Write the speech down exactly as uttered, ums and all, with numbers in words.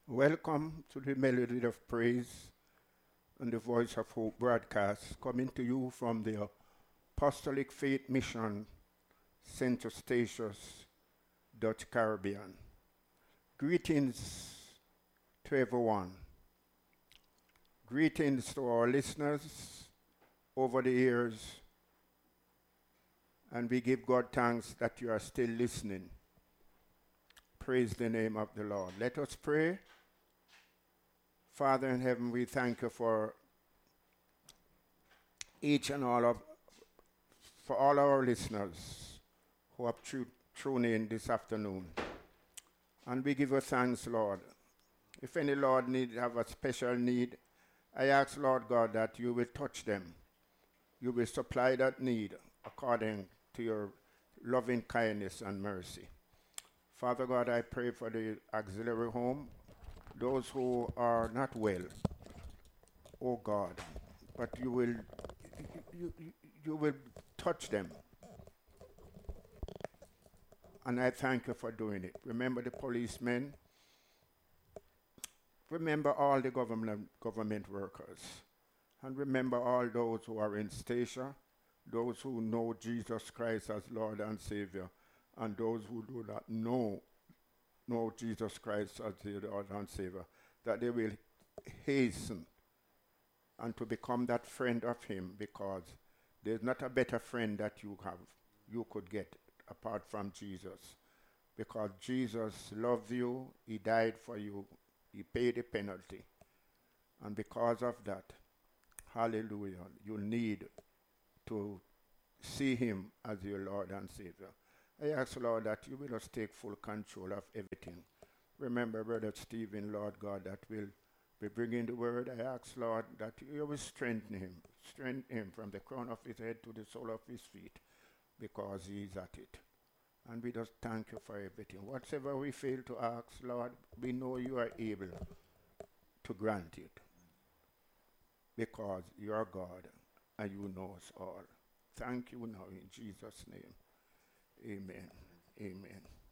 Welcome to the Melody of Praise and the Voice of Hope broadcast, coming to you from the Apostolic Faith Mission, Saint Eustatius, Dutch Caribbean. Greetings to everyone. Greetings to our listeners over the years, and we give God thanks that you are still listening. Praise the name of the Lord. Let us pray. Father in heaven, we thank you for each and all of, for all our listeners who have tru- tuned in this afternoon. And we give you thanks, Lord. If any, Lord, need have a special need, I ask, Lord God, that you will touch them. You will supply that need according to your loving kindness and mercy. Father God, I pray for the auxiliary home, those who are not well, oh God, but you will, you, you, you will touch them. And I thank you for doing it. Remember the policemen. Remember all the government, government workers. And remember all those who are in station, those who know Jesus Christ as Lord and Savior, and those who do not know know Jesus Christ as their Lord and Savior, that they will hasten and to become that friend of him, because there's not a better friend that you have, you could get apart from Jesus. Because Jesus loves you, he died for you, he paid the penalty. And because of that, hallelujah, you need to see him as your Lord and Savior. I ask, Lord, that you will just take full control of everything. Remember, Brother Stephen, Lord God, that will be bringing the word. I ask, Lord, that you will strengthen him. Strengthen him from the crown of his head to the sole of his feet, because he is at it. And we just thank you for everything. Whatever we fail to ask, Lord, we know you are able to grant it, because you are God and you know us all. Thank you now in Jesus' name. Amen. Amen.